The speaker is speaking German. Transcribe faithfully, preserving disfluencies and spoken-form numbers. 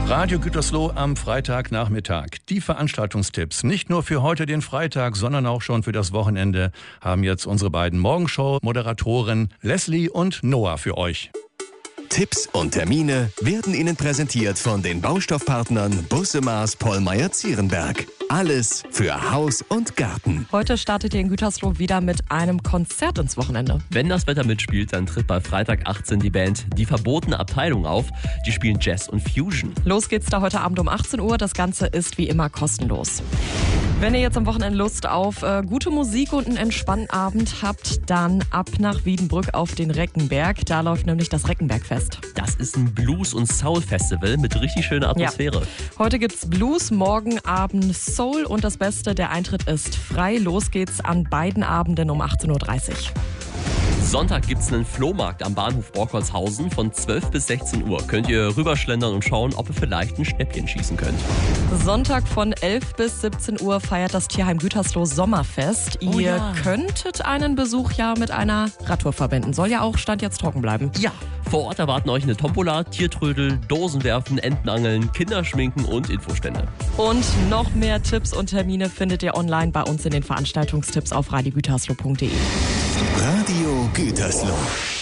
Radio Gütersloh am Freitagnachmittag. Die Veranstaltungstipps, nicht nur für heute den Freitag, sondern auch schon für das Wochenende, haben jetzt unsere beiden Morgenshow-Moderatoren Leslie und Noah für euch. Tipps und Termine werden Ihnen präsentiert von den Baustoffpartnern Busse-Maß Pollmeyer-Zierenberg. Alles für Haus und Garten. Heute startet ihr in Gütersloh wieder mit einem Konzert ins Wochenende. Wenn das Wetter mitspielt, dann tritt bei Freitag achtzehn die Band Die Verbotene Abteilung auf. Die spielen Jazz und Fusion. Los geht's da heute Abend um achtzehn Uhr. Das Ganze ist wie immer kostenlos. Wenn ihr jetzt am Wochenende Lust auf äh, gute Musik und einen entspannten Abend habt, dann ab nach Wiedenbrück auf den Reckenberg. Da läuft nämlich das Reckenbergfest. Das ist ein Blues- und Soul-Festival mit richtig schöner Atmosphäre. Ja. Heute gibt's Blues, morgen Abend Soul und das Beste, der Eintritt ist frei. Los geht's an beiden Abenden um achtzehn Uhr dreißig. Sonntag gibt's einen Flohmarkt am Bahnhof Borkholzhausen von zwölf bis sechzehn Uhr. Könnt ihr rüberschlendern und schauen, ob ihr vielleicht ein Schnäppchen schießen könnt. Sonntag von elf bis siebzehn Uhr feiert das Tierheim Gütersloh Sommerfest. Oh ihr ja. könntet einen Besuch ja mit einer Radtour verbinden. Soll ja auch Stand jetzt trocken bleiben. Ja, vor Ort erwarten euch eine Tombola, Tiertrödel, Dosenwerfen, Entenangeln, Kinderschminken und Infostände. Und noch mehr Tipps und Termine findet ihr online bei uns in den Veranstaltungstipps auf radio gütersloh punkt de. Radio Gütersloh.